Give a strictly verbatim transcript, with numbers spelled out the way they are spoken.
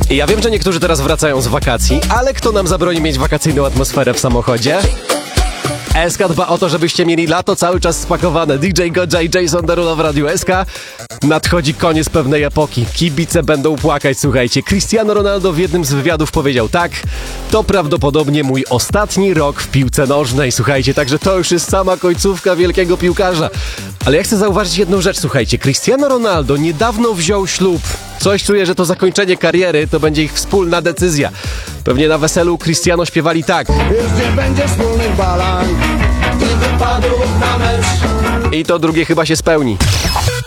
Ja wiem, że niektórzy teraz wracają z wakacji, ale kto nam zabroni mieć wakacyjną atmosferę w samochodzie? S K dba o to, żebyście mieli lato cały czas spakowane. D J Godzia i Jason Derulo w Radiu S K. Nadchodzi koniec pewnej epoki. Kibice będą płakać, słuchajcie. Cristiano Ronaldo w jednym z wywiadów powiedział tak: to prawdopodobnie mój ostatni rok w piłce nożnej. Słuchajcie, także to już jest sama końcówka wielkiego piłkarza. Ale ja chcę zauważyć jedną rzecz, słuchajcie. Cristiano Ronaldo niedawno wziął ślub. Coś czuję, że to zakończenie kariery to będzie ich wspólna decyzja. Pewnie na weselu Cristiano śpiewali tak: już nie będzie wspólnych balań i wypadów na mecz. I to drugie chyba się spełni.